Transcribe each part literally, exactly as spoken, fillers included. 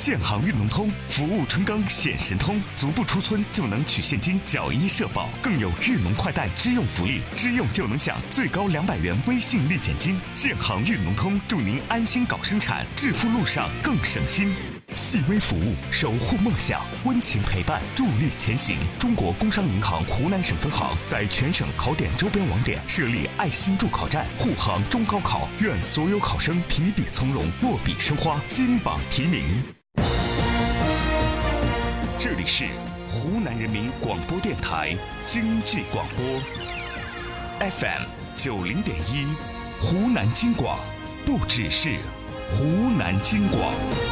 建行运农通服务春耕显神通，足不出村就能取现金缴医社保，更有运农快贷支用福利，支用就能享最高两百元微信立减金。建行运农通祝您安心搞生产，致富路上更省心。细微服务，守护梦想，温情陪伴，助力前行。中国工商银行湖南省分行在全省考点周边网点设立爱心助考站，护航中高考，愿所有考生提笔从容，落笔生花，金榜题名。这里是湖南人民广播电台经济广播 F M 九零点一，湖南经广，不只是湖南经广。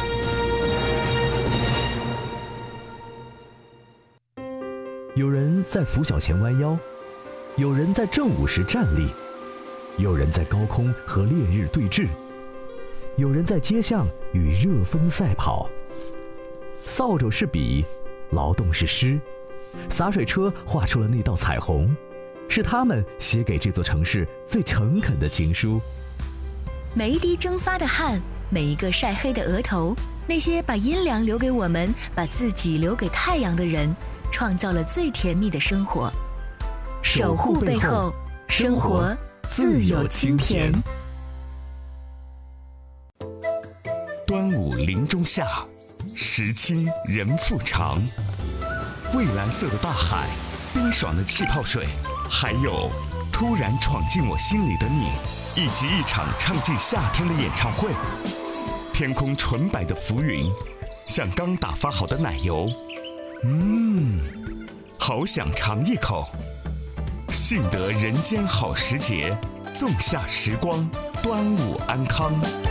有人在拂晓前弯腰，有人在正午时站立，有人在高空和烈日对峙，有人在街巷与热风赛跑。扫帚是笔，劳动是诗，洒水车画出了那道彩虹，是他们写给这座城市最诚恳的情书。 每一滴蒸发的汗，每一个晒黑的额头，那些把阴凉留给我们，把自己留给太阳的人，创造了最甜蜜的生活。守护背后，生活自有清甜。 端午林中夏，时亲人复长。蔚蓝色的大海，冰爽的气泡水，还有突然闯进我心里的你，以及一场唱尽夏天的演唱会。天空纯白的浮云，像刚打发好的奶油。嗯，好想尝一口。幸得人间好时节，纵夏时光，端午安康。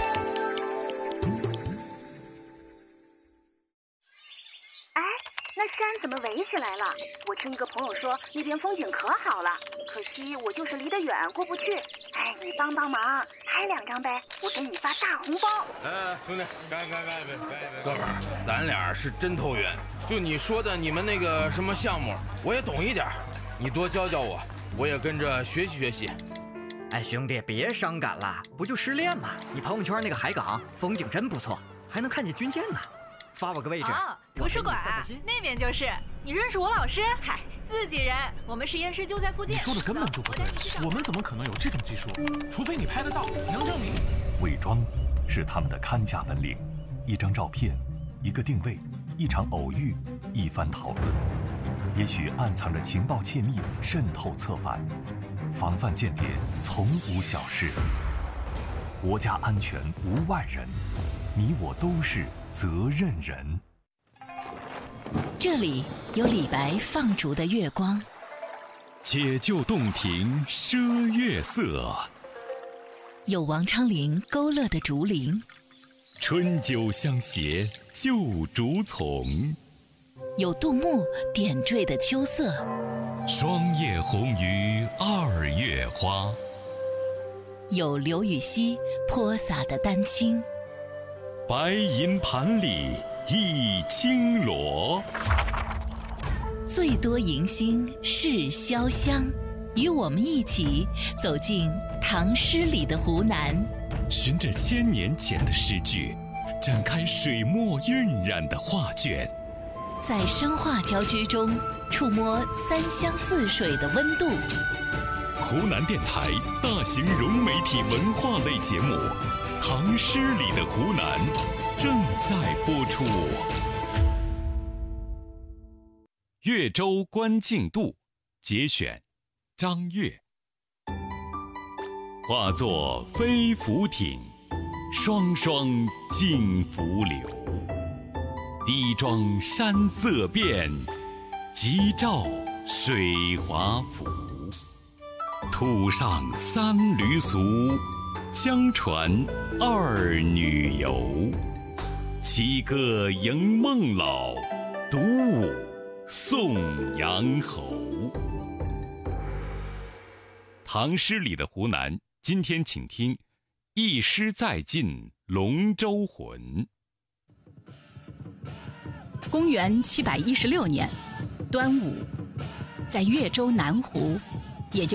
哎，那山怎么围起来了？我听一个朋友说那边风景可好了，可惜我就是离得远过不去。哎，你帮帮忙，拍两张呗，我给你发大红包。 哎，兄弟，干干干一杯，干一杯。哥们儿，咱俩是真投缘。就你说的你们那个什么项目，我也懂一点，你多教教我，我也跟着学习学习。 哎，兄弟，别伤感了，不就失恋吗？你朋友圈那个海港风景真不错，还能看见军舰呢。发我个位置。 哦，图书馆那边就是。你认识我老师？嗨，自己人，我们实验室就在附近。 你说的根本就不对，我们怎么可能有这种技术？除非你拍得到，能证明。 伪装是他们的看家本领，一张照片，一个定位，一场偶遇，一番讨论，也许暗藏着情报窃密，渗透策反。防范间谍从无小事，国家安全无外人，你我都是责任人。 这里有李白放逐的月光， 解救洞庭赊月色， 有王昌龄勾勒的竹林， 春酒相携旧竹丛， 有杜牧点缀的秋色， 霜叶红于二月花， 有刘禹锡泼洒的丹青， 白银盘里一青螺， 最多迎新是潇湘，与我们一起走进唐诗里的湖南， 循着千年前的诗句，展开水墨晕染的画卷， 在生化交织中触摸三湘四水的温度。 湖南电台大型融媒体文化类节目《唐诗里的湖南》正在播出。越州观境渡节选，张悦。化作飞浮艇，双双经浮流。低妆山色变，急照水华浮。土上三驴俗，江船二女游。七歌迎孟老，独舞送杨侯。唐诗里的湖南，今天请听《一诗再进龙舟魂》。 公元七百一十六年，端午，在越州南湖